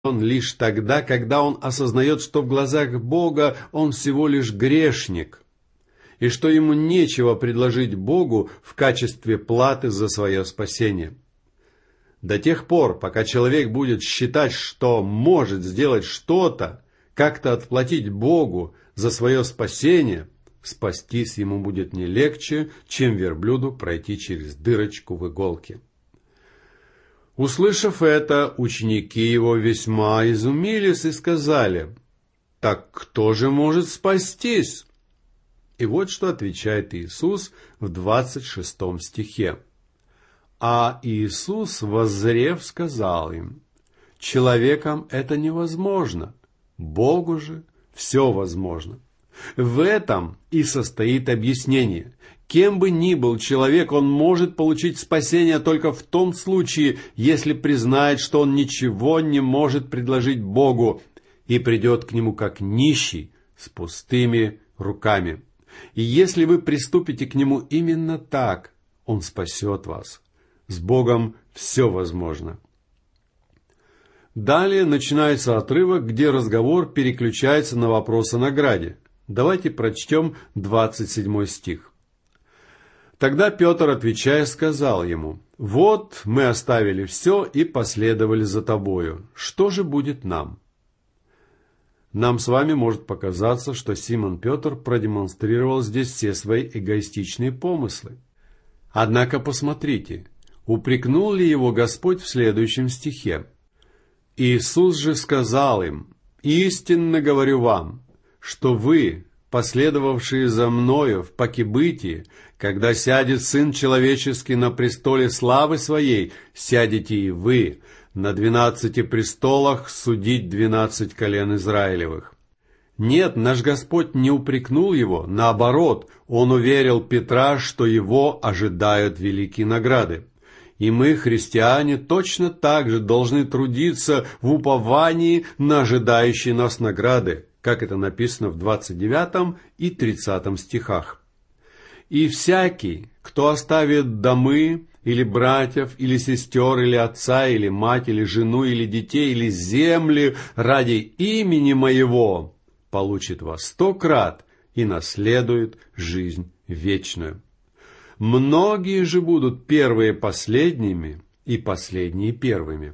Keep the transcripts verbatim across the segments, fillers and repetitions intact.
лишь тогда, когда он осознает, что в глазах Бога он всего лишь грешник, и что ему нечего предложить Богу в качестве платы за свое спасение. До тех пор, пока человек будет считать, что может сделать что-то, как-то отплатить Богу за свое спасение, спастись ему будет не легче, чем верблюду пройти через дырочку в иголке. Услышав это, ученики его весьма изумились и сказали: «Так кто же может спастись?» И вот что отвечает Иисус в двадцать шестом стихе. «А Иисус, воззрев, сказал им: человекам это невозможно, Богу же все возможно». В этом и состоит объяснение. Кем бы ни был человек, он может получить спасение только в том случае, если признает, что он ничего не может предложить Богу, и придет к Нему как нищий, с пустыми руками. И если вы приступите к Нему именно так, Он спасет вас. С Богом все возможно. Далее начинается отрывок, где разговор переключается на вопрос о награде. Давайте прочтем двадцать седьмой стих. «Тогда Петр, отвечая, сказал ему: вот мы оставили все и последовали за тобою. Что же будет нам?» Нам с вами может показаться, что Симон Петр продемонстрировал здесь все свои эгоистичные помыслы. Однако посмотрите, упрекнул ли его Господь в следующем стихе. «Иисус же сказал им: истинно говорю вам, что вы, последовавшие за Мною в покибытии, когда сядет Сын Человеческий на престоле славы Своей, сядете и вы на двенадцати престолах судить двенадцать колен Израилевых». Нет, наш Господь не упрекнул его, наоборот, Он уверил Петра, что его ожидают великие награды. И мы, христиане, точно так же должны трудиться в уповании на ожидающие нас награды, как это написано в двадцать девятом и тридцатом стихах. «И всякий, кто оставит домы, или братьев, или сестер, или отца, или мать, или жену, или детей, или земли ради имени Моего, получит во сто крат и наследует жизнь вечную. Многие же будут первые последними, и последние первыми».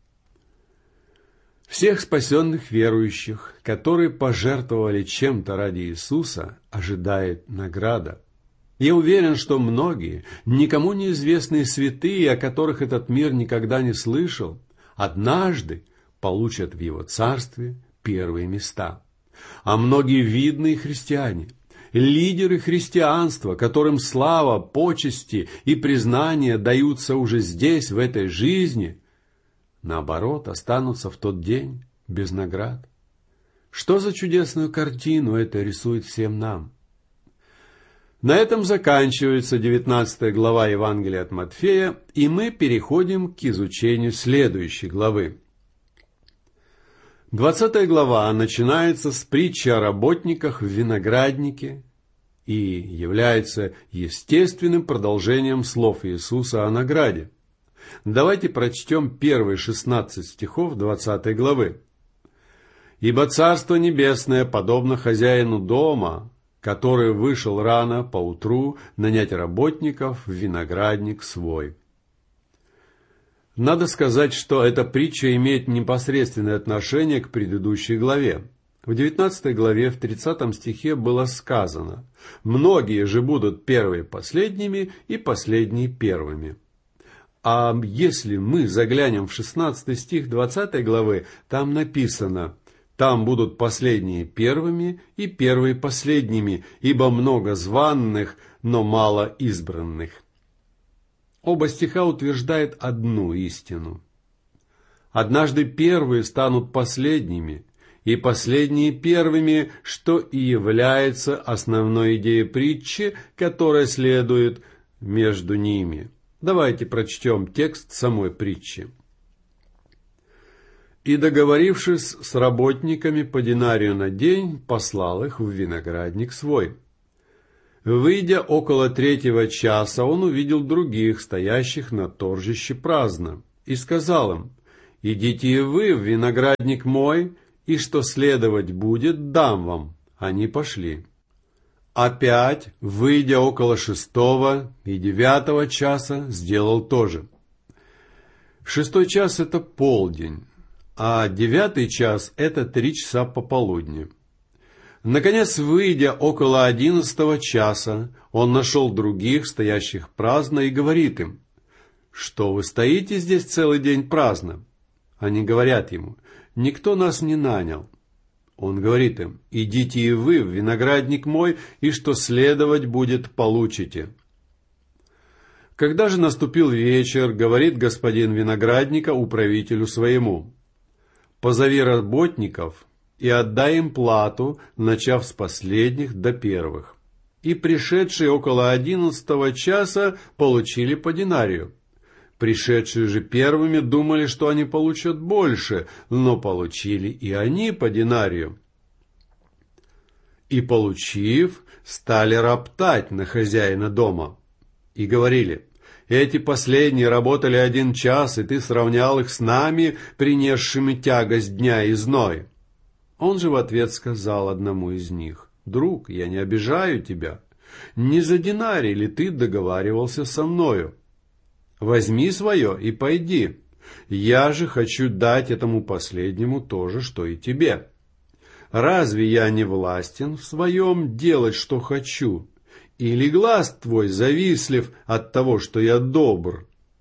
Всех спасенных верующих, которые пожертвовали чем-то ради Иисуса, ожидает награда. Я уверен, что многие, никому неизвестные святые, о которых этот мир никогда не слышал, однажды получат в Его Царстве первые места. А многие видные христиане, лидеры христианства, которым слава, почести и признание даются уже здесь, в этой жизни, наоборот, останутся в тот день без наград. Что за чудесную картину это рисует всем нам? На этом заканчивается девятнадцатая глава Евангелия от Матфея, и мы переходим к изучению следующей главы. двадцатая глава начинается с притчи о работниках в винограднике и является естественным продолжением слов Иисуса о награде. Давайте прочтем первые шестнадцать стихов двадцатой главы. «Ибо Царство Небесное подобно хозяину дома, который вышел рано поутру нанять работников в виноградник свой». Надо сказать, что эта притча имеет непосредственное отношение к предыдущей главе. В девятнадцатой главе, в тридцатом стихе было сказано: «Многие же будут первые последними, и последние первыми». А если мы заглянем в шестнадцатый стих двадцатой главы, там написано: «Там будут последние первыми и первые последними, ибо много званных, но мало избранных». Оба стиха утверждают одну истину. Однажды первые станут последними, и последние первыми, что и является основной идеей притчи, которая следует между ними. Давайте прочтем текст самой притчи. «И, договорившись с работниками по динарию на день, послал их в виноградник свой. Выйдя около третьего часа, он увидел других, стоящих на торжище праздно, и сказал им: идите и вы в виноградник мой, и что следовать будет, дам вам». Они пошли. Опять, выйдя около шестого и девятого часа, сделал то же. Шестой час – это полдень, а девятый час – это три часа пополудни. Наконец, выйдя около одиннадцатого часа, он нашел других, стоящих праздно, и говорит им: «Что вы стоите здесь целый день праздно?» Они говорят ему: «Никто нас не нанял». Он говорит им: «Идите и вы в виноградник мой, и что следовать будет, получите». Когда же наступил вечер, говорит господин виноградника управителю своему: «Позови работников и отдай им плату, начав с последних до первых». И пришедшие около одиннадцатого часа получили по динарию. Пришедшие же первыми думали, что они получат больше, но получили и они по динарию. И, получив, стали роптать на хозяина дома. И говорили: «Эти последние работали один час, и ты сравнял их с нами, принесшими тягость дня и зной». Он же в ответ сказал одному из них: «Друг, я не обижаю тебя. Не за динарий ли ты договаривался со мною? Возьми свое и пойди. Я же хочу дать этому последнему то же, что и тебе. Разве я не властен в своем делать, что хочу? Или глаз твой завистлив от того, что я добр?»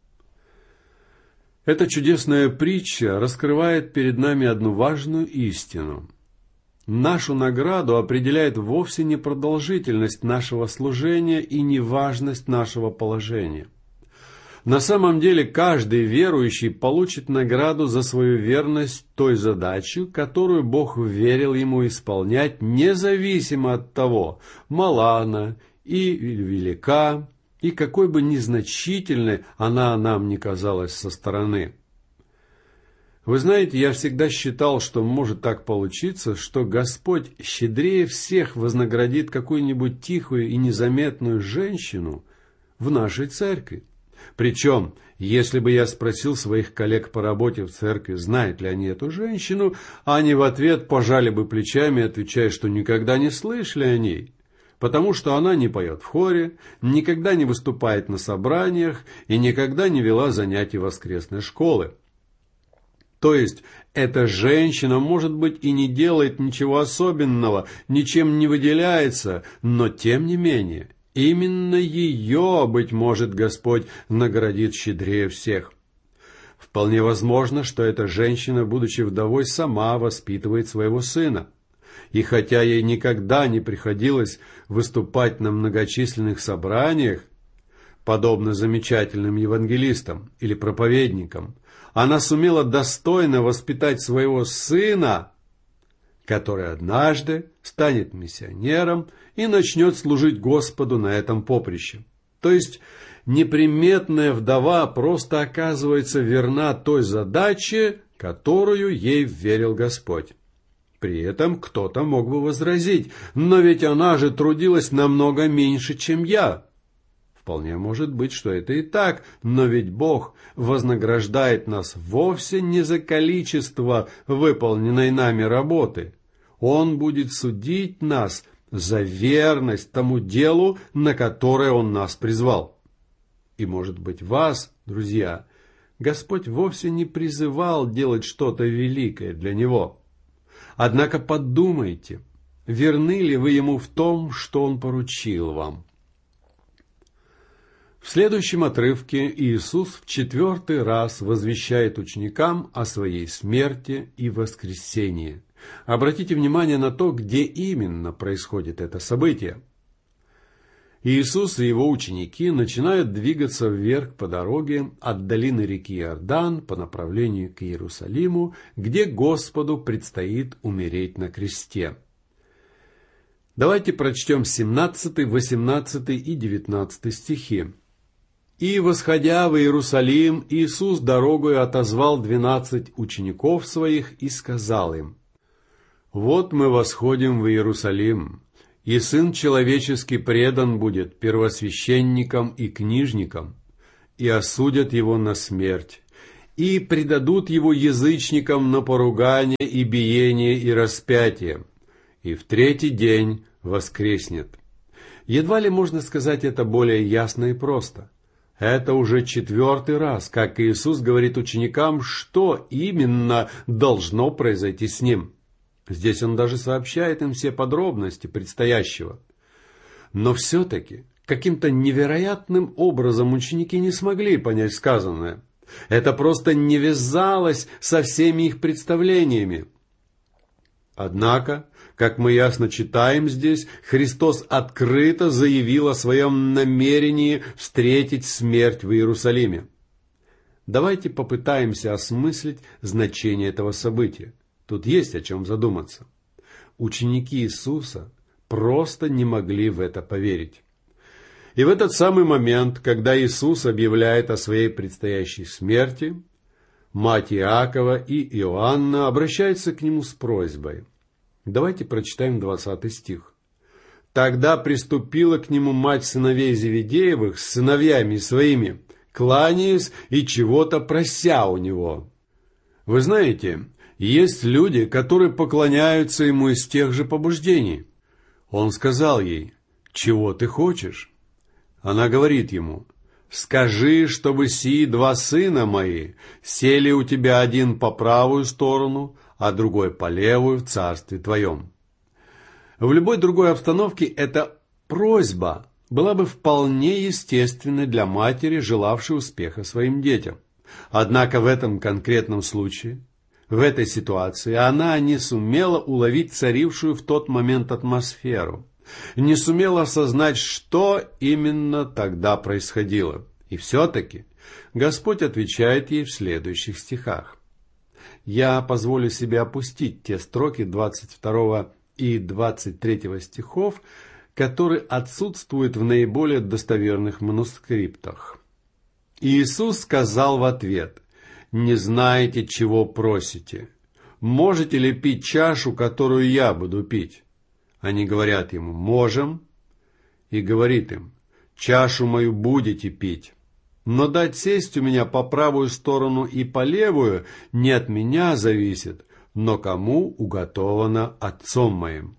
Эта чудесная притча раскрывает перед нами одну важную истину. Нашу награду определяет вовсе не продолжительность нашего служения и не важность нашего положения. На самом деле каждый верующий получит награду за свою верность той задаче, которую Бог верил ему исполнять, независимо от того, мала она и велика, и какой бы незначительной она нам ни казалась со стороны. Вы знаете, я всегда считал, что может так получиться, что Господь щедрее всех вознаградит какую-нибудь тихую и незаметную женщину в нашей церкви. Причем, если бы я спросил своих коллег по работе в церкви, знают ли они эту женщину, они в ответ пожали бы плечами, отвечая, что никогда не слышали о ней, потому что она не поет в хоре, никогда не выступает на собраниях и никогда не вела занятий воскресной школы. То есть, эта женщина, может быть, и не делает ничего особенного, ничем не выделяется, но тем не менее, именно ее, быть может, Господь наградит щедрее всех. Вполне возможно, что эта женщина, будучи вдовой, сама воспитывает своего сына. И хотя ей никогда не приходилось выступать на многочисленных собраниях, подобно замечательным евангелистам или проповедникам, она сумела достойно воспитать своего сына, который однажды станет миссионером и начнет служить Господу на этом поприще. То есть неприметная вдова просто оказывается верна той задаче, которую ей верил Господь. При этом кто-то мог бы возразить: «Но ведь она же трудилась намного меньше, чем я». Вполне может быть, что это и так, но ведь Бог вознаграждает нас вовсе не за количество выполненной нами работы. Он будет судить нас за верность тому делу, на которое Он нас призвал. И, может быть, вас, друзья, Господь вовсе не призывал делать что-то великое для Него. Однако подумайте, верны ли вы Ему в том, что Он поручил вам. В следующем отрывке Иисус в четвертый раз возвещает ученикам о своей смерти и воскресении. Обратите внимание на то, где именно происходит это событие. Иисус и его ученики начинают двигаться вверх по дороге от долины реки Иордан по направлению к Иерусалиму, где Господу предстоит умереть на кресте. Давайте прочтем семнадцатый, восемнадцатый и девятнадцатый стихи. «И, восходя в Иерусалим, Иисус дорогою отозвал двенадцать учеников своих и сказал им: Вот мы восходим в Иерусалим, и Сын Человеческий предан будет первосвященникам и книжникам, и осудят его на смерть, и предадут его язычникам на поругание и биение и распятие, и в третий день воскреснет». Едва ли можно сказать это более ясно и просто. Это уже четвертый раз, как Иисус говорит ученикам, что именно должно произойти с Ним. Здесь Он даже сообщает им все подробности предстоящего. Но все-таки каким-то невероятным образом ученики не смогли понять сказанное. Это просто не вязалось со всеми их представлениями. Однако, как мы ясно читаем здесь, Христос открыто заявил о своем намерении встретить смерть в Иерусалиме. Давайте попытаемся осмыслить значение этого события. Тут есть о чем задуматься. Ученики Иисуса просто не могли в это поверить. И в этот самый момент, когда Иисус объявляет о своей предстоящей смерти, мать Иакова и Иоанна обращаются к нему с просьбой. Давайте прочитаем двадцатый стих. «Тогда приступила к нему мать сыновей Зеведеевых с сыновьями своими, кланяясь и чего-то прося у него». Вы знаете, есть люди, которые поклоняются ему из тех же побуждений. Он сказал ей: «Чего ты хочешь?» Она говорит ему: «Скажи, чтобы сии два сына мои сели у тебя один по правую сторону, а другой по левую в царстве твоем». В любой другой обстановке эта просьба была бы вполне естественной для матери, желавшей успеха своим детям. Однако в этом конкретном случае, в этой ситуации, она не сумела уловить царившую в тот момент атмосферу, не сумела осознать, что именно тогда происходило. И все-таки Господь отвечает ей в следующих стихах. Я позволю себе опустить те строки двадцать второго и двадцать третьего стихов, которые отсутствуют в наиболее достоверных манускриптах. Иисус сказал в ответ: «Не знаете, чего просите. Можете ли пить чашу, которую я буду пить?» Они говорят ему: «Можем». И говорит им: «Чашу мою будете пить. Но дать сесть у меня по правую сторону и по левую не от меня зависит, но кому уготовано Отцом моим».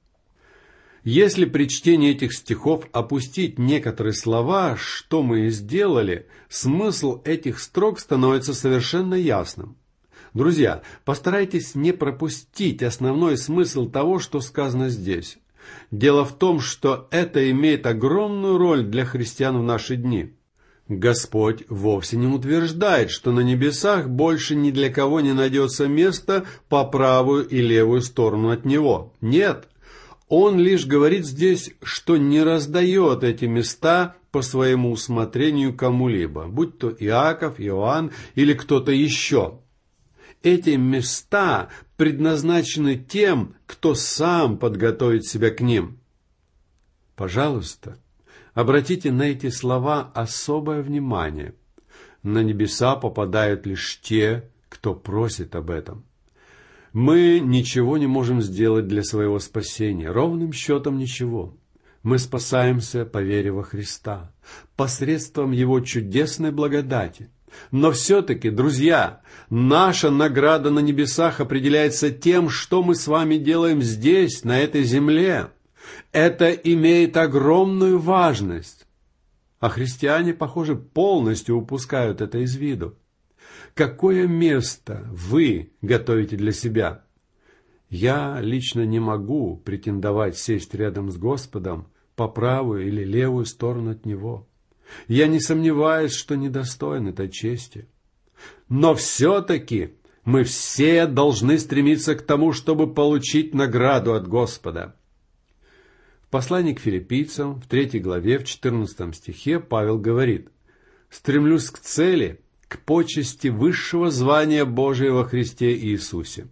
Если при чтении этих стихов опустить некоторые слова, что мы и сделали, смысл этих строк становится совершенно ясным. Друзья, постарайтесь не пропустить основной смысл того, что сказано здесь. Дело в том, что это имеет огромную роль для христиан в наши дни. Господь вовсе не утверждает, что на небесах больше ни для кого не найдется места по правую и левую сторону от Него. Нет. Он лишь говорит здесь, что не раздает эти места по своему усмотрению кому-либо, будь то Иаков, Иоанн или кто-то еще. Эти места предназначены тем, кто сам подготовит себя к ним. Пожалуйста, обратите на эти слова особое внимание. На небеса попадают лишь те, кто просит об этом. Мы ничего не можем сделать для своего спасения, ровным счетом ничего. Мы спасаемся по вере во Христа, посредством Его чудесной благодати. Но все-таки, друзья, наша награда на небесах определяется тем, что мы с вами делаем здесь, на этой земле. Это имеет огромную важность. А христиане, похоже, полностью упускают это из виду. Какое место вы готовите для себя? Я лично не могу претендовать сесть рядом с Господом по правую или левую сторону от Него. Я не сомневаюсь, что недостоин этой чести. Но все-таки мы все должны стремиться к тому, чтобы получить награду от Господа. В послании к филиппийцам, в третьей главе, в четырнадцатом стихе, Павел говорит: «Стремлюсь к цели, к почести высшего звания Божия во Христе Иисусе».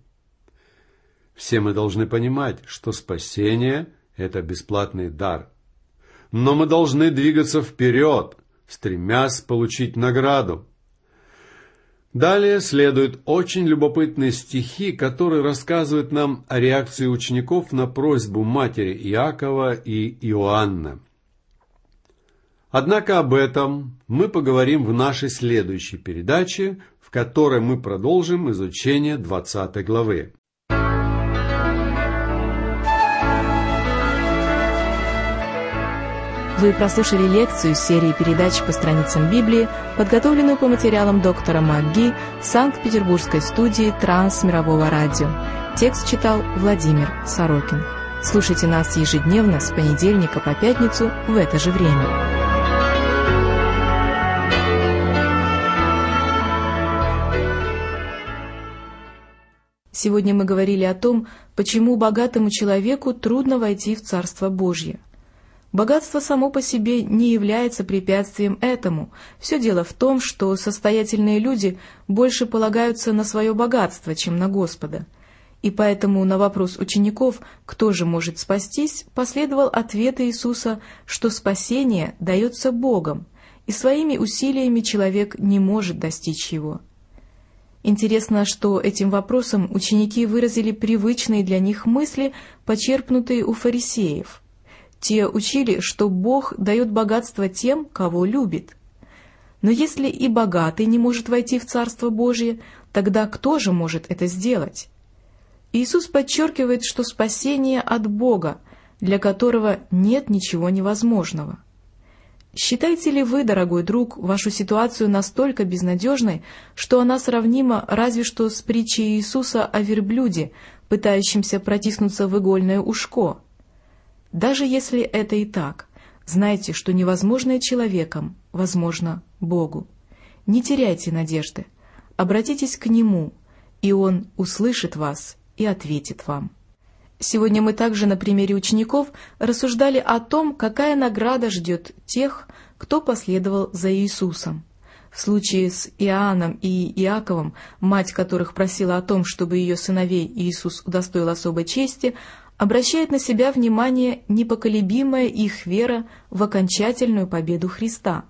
Все мы должны понимать, что спасение – это бесплатный дар. Но мы должны двигаться вперед, стремясь получить награду. Далее следуют очень любопытные стихи, которые рассказывают нам о реакции учеников на просьбу матери Иакова и Иоанна. Однако об этом мы поговорим в нашей следующей передаче, в в которой мы продолжим изучение двадцатой главы. Вы прослушали лекцию серии передач по страницам Библии, подготовленную по материалам доктора МакГи Санкт-Петербургской студии Трансмирового радио. Текст читал Владимир Сорокин. Слушайте нас ежедневно с понедельника по пятницу в это же время. Сегодня мы говорили о том, почему богатому человеку трудно войти в Царство Божье. Богатство само по себе не является препятствием этому. Все дело в том, что состоятельные люди больше полагаются на свое богатство, чем на Господа. И поэтому на вопрос учеников, кто же может спастись, последовал ответ Иисуса, что спасение дается Богом, и своими усилиями человек не может достичь его. Интересно, что этим вопросом ученики выразили привычные для них мысли, почерпнутые у фарисеев. Те учили, что Бог дает богатство тем, кого любит. Но если и богатый не может войти в Царство Божье, тогда кто же может это сделать? Иисус подчеркивает, что спасение от Бога, для которого нет ничего невозможного. Считаете ли вы, дорогой друг, вашу ситуацию настолько безнадежной, что она сравнима разве что с притчей Иисуса о верблюде, пытающемся протиснуться в игольное ушко? Даже если это и так, знайте, что невозможное человеком возможно Богу. Не теряйте надежды, обратитесь к Нему, и Он услышит вас и ответит вам. Сегодня мы также на примере учеников рассуждали о том, какая награда ждет тех, кто последовал за Иисусом. В случае с Иоанном и Иаковом, мать которых просила о том, чтобы ее сыновей Иисус удостоил особой чести, обращает на себя внимание непоколебимая их вера в окончательную победу Христа.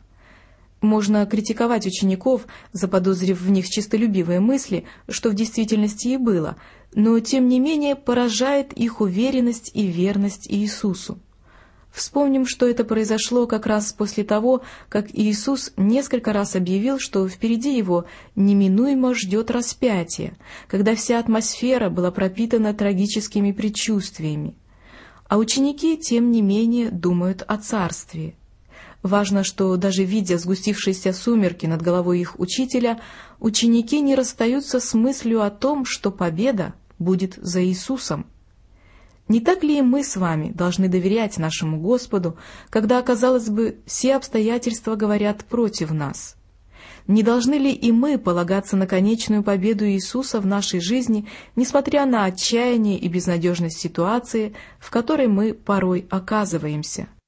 Можно критиковать учеников, заподозрив в них честолюбивые мысли, что в действительности и было, но тем не менее поражает их уверенность и верность Иисусу. Вспомним, что это произошло как раз после того, как Иисус несколько раз объявил, что впереди его неминуемо ждет распятие, когда вся атмосфера была пропитана трагическими предчувствиями. А ученики, тем не менее, думают о царстве. Важно, что даже видя сгустившиеся сумерки над головой их учителя, ученики не расстаются с мыслью о том, что победа будет за Иисусом. Не так ли и мы с вами должны доверять нашему Господу, когда, казалось бы, все обстоятельства говорят против нас? Не должны ли и мы полагаться на конечную победу Иисуса в нашей жизни, несмотря на отчаяние и безнадежность ситуации, в которой мы порой оказываемся?